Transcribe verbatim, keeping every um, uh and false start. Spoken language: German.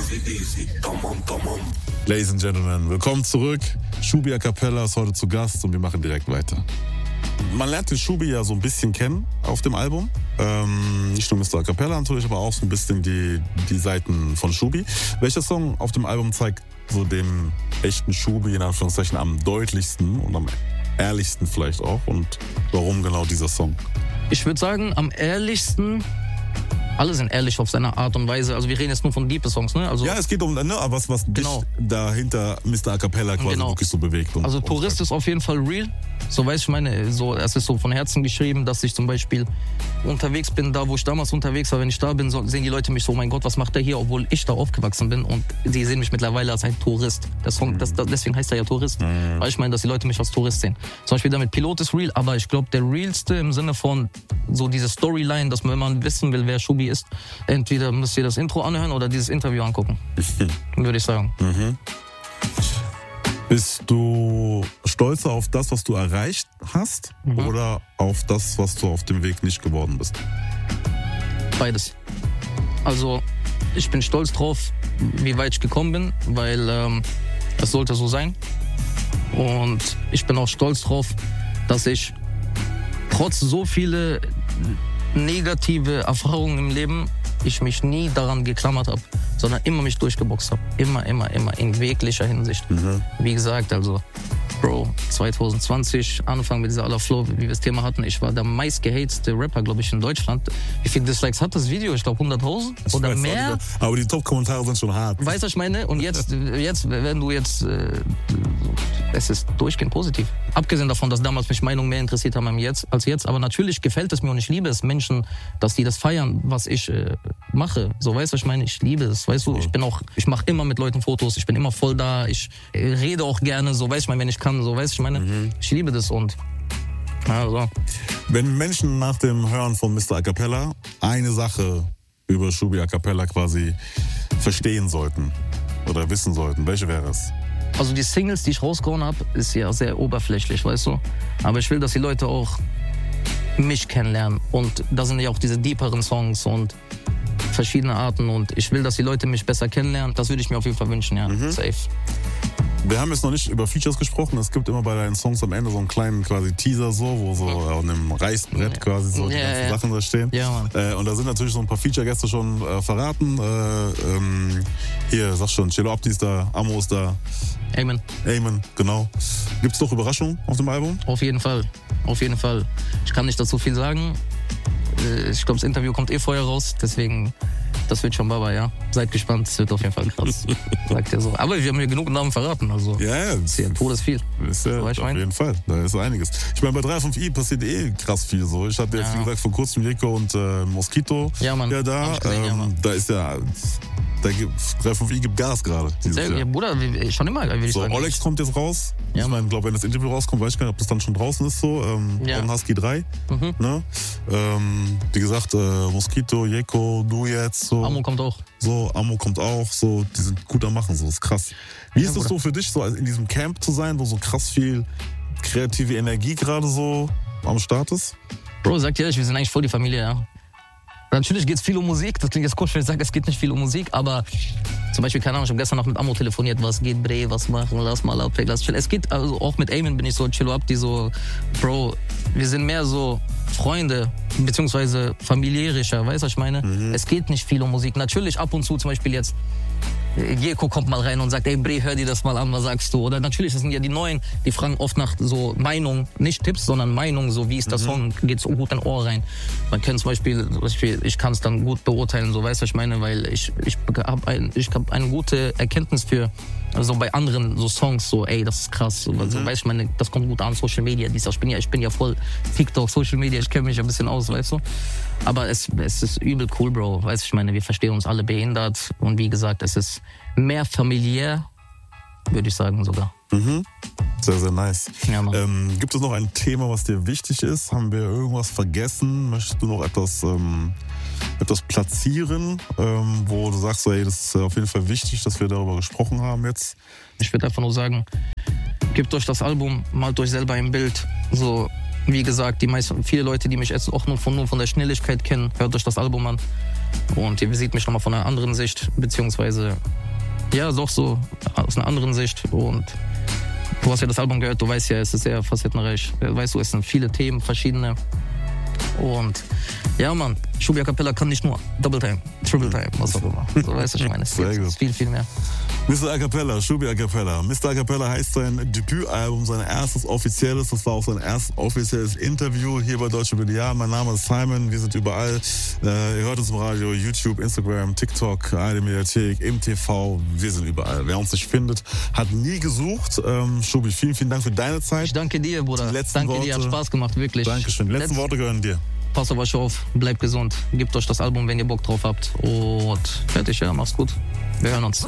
Ladies and Gentlemen, willkommen zurück. Shubi A Cappella ist heute zu Gast und wir machen direkt weiter. Man lernt den Shubi ja so ein bisschen kennen auf dem Album. Ähm, nicht nur Mister A Cappella natürlich, aber auch so ein bisschen die, die Seiten von Shubi. Welcher Song auf dem Album zeigt so den echten Shubi in Anführungszeichen am deutlichsten und am ehrlichsten vielleicht auch? Und warum genau dieser Song? Ich würde sagen, am ehrlichsten... Alle sind ehrlich auf seine Art und Weise. Also wir reden jetzt nur von deepen Songs, ne? Also ja, es geht um, ne, aber was, was genau. dich dahinter Mister A Cappella quasi genau. wirklich so bewegt. Und, also und Tourist ist auf jeden Fall real. So weiß ich meine, so, es ist so von Herzen geschrieben, dass ich zum Beispiel unterwegs bin, da wo ich damals unterwegs war. Wenn ich da bin, so, sehen die Leute mich so, oh mein Gott, was macht der hier? Obwohl ich da aufgewachsen bin und sie sehen mich mittlerweile als ein Tourist. Der Song, mhm. das, das, deswegen heißt er ja Tourist. Mhm. Weil ich meine, dass die Leute mich als Tourist sehen. Zum Beispiel damit Pilot ist real, aber ich glaube, der realste im Sinne von so diese Storyline, dass man, wenn man wissen will, wer Shubi ist, entweder müsst ihr das Intro anhören oder dieses Interview angucken. Würde ich sagen. Mhm. Bist du stolzer auf das, was du erreicht hast, mhm. oder auf das, was du auf dem Weg nicht geworden bist? Beides. Also ich bin stolz drauf, wie weit ich gekommen bin, weil ähm, es sollte so sein. Und ich bin auch stolz drauf, dass ich trotz so viele negative Erfahrungen im Leben ich mich nie daran geklammert habe, sondern immer mich durchgeboxt habe. Immer, immer, immer, in jeglicher Hinsicht. Mhm. Wie gesagt, also, Bro, zwanzig zwanzig, Anfang mit dieser Allerflow, wie wir das Thema hatten, ich war der meistgehateste Rapper, glaube ich, in Deutschland. Wie viele Dislikes hat das Video? Ich glaube hunderttausend oder weiß, mehr. Aber die Top-Kommentare sind schon hart. Weißt du, was ich meine? Und jetzt, jetzt wenn du jetzt, äh, es ist durchgehend positiv. Abgesehen davon, dass damals mich Meinungen mehr interessiert haben jetzt, als jetzt. Aber natürlich gefällt es mir und ich liebe es, Menschen, dass die das feiern, was ich äh, mache. So, weißt du, was ich meine? Ich liebe es, weißt du? Ich bin auch, ich mache immer mit Leuten Fotos, ich bin immer voll da, ich äh, rede auch gerne, so, weißt du, wenn ich kann, so, weißt du, ich meine? Mhm. Ich liebe das und, also. Wenn Menschen nach dem Hören von Mister A Cappella eine Sache über Shubi A Cappella quasi verstehen sollten oder wissen sollten, welche wäre es? Also die Singles, die ich rausgehauen habe, ist ja sehr oberflächlich, weißt du? Aber ich will, dass die Leute auch mich kennenlernen. Und da sind ja auch diese deeperen Songs und verschiedene Arten. Und ich will, dass die Leute mich besser kennenlernen. Das würde ich mir auf jeden Fall wünschen, ja. Mhm. Safe. Wir haben jetzt noch nicht über Features gesprochen. Es gibt immer bei deinen Songs am Ende so einen kleinen quasi Teaser, so, wo so auf einem Reißbrett quasi so die ja, ganzen ja. Sachen da stehen. Ja, Mann. Äh, und da sind natürlich so ein paar Feature-Gäste schon äh, verraten. Äh, ähm, hier, sag schon, Cello Abdi ist da, Amo ist da. Amen. Amen, genau. Gibt es doch Überraschungen auf dem Album? Auf jeden Fall, auf jeden Fall. Ich kann nicht dazu viel sagen. Ich glaube, das Interview kommt eh vorher raus, deswegen, das wird schon Baba, ja. Seid gespannt, es wird auf jeden Fall krass. Sagt er so. Aber wir haben ja genug Namen verraten, also. Ja, ja. Ist ja Todesviel. Ist ja, auf jeden Fall, da ist einiges. Ich meine, bei drei fünf i passiert eh krass viel so. Ich hatte jetzt, ja. wie gesagt, vor kurzem Jeko und äh, Mosquito ja, Mann. ja da. Gesehen, ähm, ja, Mann. Da ist ja, da gibt, drei fünf i gibt Gas gerade. Ja, Bruder, schon immer, will ich so, sagen. Olex kommt jetzt raus. Ja, ich meine, glaube, wenn das Interview rauskommt, weiß ich gar nicht, ob das dann schon draußen ist so. Ähm, ja. Und Husky drei. Mhm. Ne? Ähm, wie gesagt, äh, Mosquito, Jeko, du jetzt. So. Amo kommt auch. So, Amo kommt auch. So, die sind gut am Machen, so, ist krass. Wie ist es ja, so für dich, so in diesem Camp zu sein, wo so krass viel kreative Energie gerade so am Start ist? Bro, sag dir ehrlich, wir sind eigentlich voll die Familie, ja. Natürlich geht es viel um Musik, das klingt jetzt komisch, wenn ich sage, es geht nicht viel um Musik, aber zum Beispiel, keine Ahnung, ich habe gestern noch mit Amo telefoniert, was geht, Bre, was machen, lass mal abweg, lass chill. Es geht, also auch mit Amen bin ich so, Cello Abdi, so, Bro, wir sind mehr so Freunde, beziehungsweise familiärischer, weißt du, was ich meine? Mhm. Es geht nicht viel um Musik. Natürlich ab und zu, zum Beispiel jetzt, Jeko kommt mal rein und sagt, ey Bre, hör dir das mal an, was sagst du? Oder natürlich, das sind ja die Neuen, die fragen oft nach so Meinung, nicht Tipps, sondern Meinung, so wie ist der mhm. Song, geht so gut in Ohr rein. Man kann zum Beispiel, ich kann es dann gut beurteilen, so weißt du, was ich meine, weil ich, ich habe ein, ich hab eine gute Erkenntnis für, also bei anderen so Songs, so ey, das ist krass, so, also, mhm. weißt du, meine, das kommt gut an, Social Media, dies, ich bin ja, ich bin ja voll TikTok, Social Media, ich kenne mich ein bisschen aus, weißt du. Aber es, es ist übel cool, Bro, weißt du, ich meine, wir verstehen uns alle behindert und wie gesagt, es ist mehr familiär, würde ich sagen sogar. Mhm. Sehr, sehr nice. Ja, ähm, gibt es noch ein Thema, was dir wichtig ist? Haben wir irgendwas vergessen? Möchtest du noch etwas, ähm, etwas platzieren, ähm, wo du sagst, ey, das ist auf jeden Fall wichtig, dass wir darüber gesprochen haben jetzt? Ich würde einfach nur sagen, gebt euch das Album, malt euch selber ein Bild. So, wie gesagt, die meisten, viele Leute, die mich jetzt auch nur von, nur von der Schnelligkeit kennen, hört euch das Album an. Und ihr seht mich nochmal von einer anderen Sicht, beziehungsweise, ja, doch so aus einer anderen Sicht. Und du hast ja das Album gehört, du weißt ja, es ist sehr facettenreich. Weißt du, es sind viele Themen, verschiedene. Und ja, Mann, Shubi A Cappella kann nicht nur Double Time, Triple Time, was auch immer. So, weißt du, ich meine, es gibt viel, viel mehr. Mister A Cappella, Shubi A Cappella. Mister A Cappella heißt sein Debütalbum, sein erstes offizielles. Das war auch sein erstes offizielles Interview hier bei Deutsche B D A. Mein Name ist Simon, wir sind überall. Äh, ihr hört uns im Radio, YouTube, Instagram, TikTok, eine Mediathek, im T V. Wir sind überall. Wer uns nicht findet, hat nie gesucht. Ähm, Shubi, vielen, vielen Dank für deine Zeit. Ich danke dir, Bruder. Die letzten danke Worte. dir, hat Spaß gemacht, wirklich. Dankeschön. Die letzten Letz Worte gehören dir. Passt auf euch auf, bleibt gesund, gebt euch das Album, wenn ihr Bock drauf habt. Und fertig, ja, macht's gut. Wir hören uns.